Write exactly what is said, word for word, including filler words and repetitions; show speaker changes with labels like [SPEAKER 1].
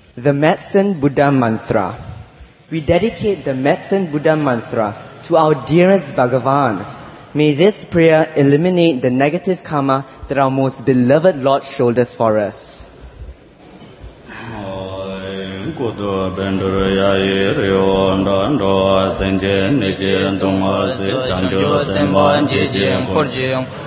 [SPEAKER 1] The Medicine Buddha Mantra. We dedicate the Medicine Buddha Mantra to our dearest Bhagavan. May this prayer eliminate the negative karma that our most beloved Lord shoulders for us.